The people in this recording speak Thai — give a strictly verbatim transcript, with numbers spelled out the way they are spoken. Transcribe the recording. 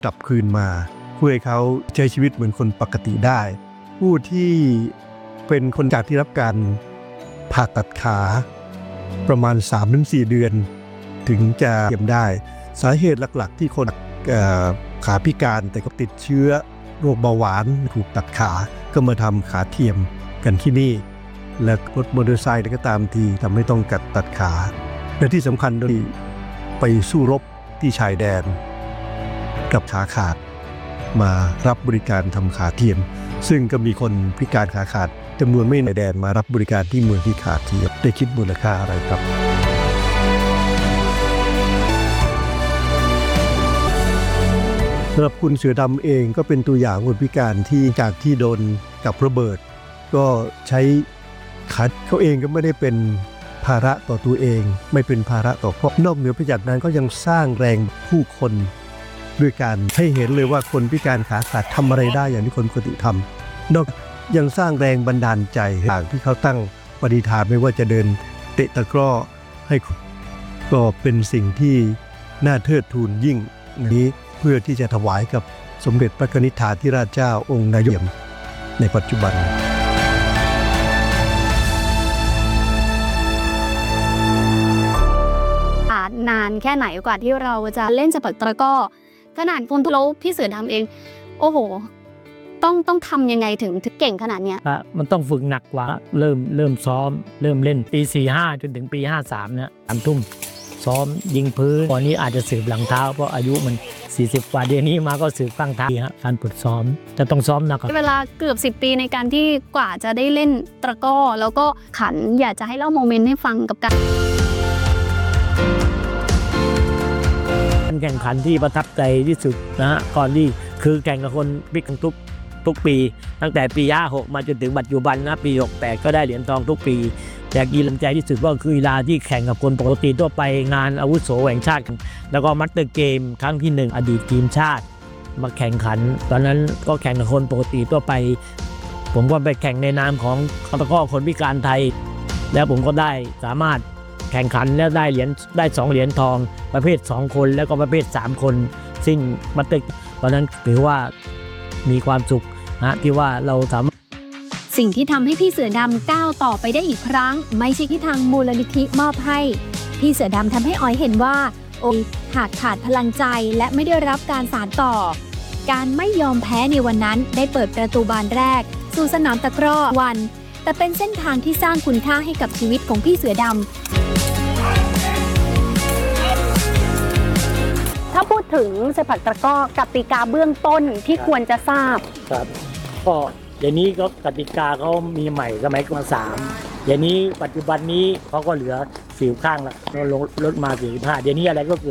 กลับคืนมาเพื่อให้เขาใช้ชีวิตเหมือนคนปกติได้ผู้ที่เป็นคนจากที่รับการผ่าตัดขาประมาณ สามถึงสี่ เดือนถึงจะเทียมได้สาเหตุหลักๆที่คนขาพิการแต่ก็ติดเชื้อโรคเบาหวานถูกตัดขาก็มาทำขาเทียมกันที่นี่และรถมอเตอร์ไซค์ก็ตามทีทำให้ต้องกัดตัดขาและที่สำคัญด้วยไปสู้รบที่ชายแดนกับขาขาดมารับบริการทำขาเทียมซึ่งก็มีคนพิการขาขาดจำนวนไม่น้อยแดนมารับบริการที่เมืองที่ขาเทียมได้คิดมูลค่าอะไรครับสำหรับคุณเสือดำเองก็เป็นตัวอย่างคนพิการที่จากที่โดนกับระเบิดก็ใช้ขาเขาเองก็ไม่ได้เป็นภาระต่อตัวเองไม่เป็นภาระต่อครอบครัวนอกเหนือไปจากนั้นก็ยังสร้างแรงผู้คนด้วยการให้เห็นเลยว่าคนพิการขาขาดทำอะไรได้อย่างที่คนปกติทำนอกยังสร้างแรงบันดาลใจต่างที่เขาตั้งปณิธานไม่ว่าจะเดินเตะตะกร้อให้ก็เป็นสิ่งที่น่าเทิดทูนยิ่งนี้เพื่อที่จะถวายกับสมเด็จพระกนิษฐาธิราชเจ้าองค์นายกในปัจจุบันนานแค่ไหนกว่าที่เราจะเล่นสปักตะกร้อขนาดคนทุแล้วพี่เสือดำเองโอ้โหต้องต้องทำยังไงถึงถึงเก่งขนาดเนี้ยมันต้องฝึกหนักกว่าเริ่มเริ่มซ้อมเริ่มเล่นปีสี่สิบห้าจนถึงปีห้าสิบสามเนี่ยสามทุ่มซ้อมยิงพื้นตอนนี้อาจจะสืบหลังเท้าเพราะอายุมันสี่สิบกว่าเดือนนี้มาก็สืบข้างเท้าฮะการฝึกซ้อมจะต้องซ้อมหนักเวลาเกือบสิบปีในการที่กว่าจะได้เล่นตะกร้อแล้วก็ขันอยากจะให้เล่าโมเมนต์ให้ฟังกับการแข่งขันที่ประทับใจที่สุดนะฮะก่อนที่คือแข่งกับคนพิการทุกทุกปีตั้งแต่ปีห้าหกมาจนถึงปัจจุบันนะปีหกสิบแปดก็ได้เหรียญทองทุกปีแต่กีฬาใจที่สุดก็คือกีฬาที่แข่งกับคนปกติทั่วไปงานอาวุโสแห่งชาติแล้วก็มัสเตอร์เกมครั้งที่หนึ่งอดีตทีมชาติมาแข่งขันตอนนั้นก็แข่งกับคนปกติทั่วไปผมก็ไปแข่งในนามของตะกร้อคนพิการไทยแล้วผมก็ได้สามารถแข่งขันแล้วได้เหรียญได้สองเหรียญทองประเภทสองคนแล้วก็ประเภทสามคนซึ่งมัตเตอร์ตอนนั้นถือว่ามีความสุขนะที่ว่าเราทำสิ่งที่ทำให้พี่เสือดำก้าวต่อไปได้อีกครั้งไม่ใช่ที่ทางมูลนิธิมอบให้พี่เสือดำทำให้ออยเห็นว่าโอยหากขาดพลังใจและไม่ได้รับการสานต่อการไม่ยอมแพ้ในวันนั้นได้เปิดประตูบานแรกสู่สนามตะกร้อวันแต่เป็นเส้นทางที่สร้างคุณค่าให้กับชีวิตของพี่เสือดำถ้าพูดถึงสปักตะกร้อกติกาเบื้องต้นที่ควรจะทราบครับก็เดี๋ยวนี้ก็กติกาเขามีใหม่สมัยก่อนสามเดี๋ยวนี้ปัจจุบันนี้เขาก็เหลือสิบข้างละลดมาสี่สิบห้าเดี๋ยวนี้อะไรก็เกิด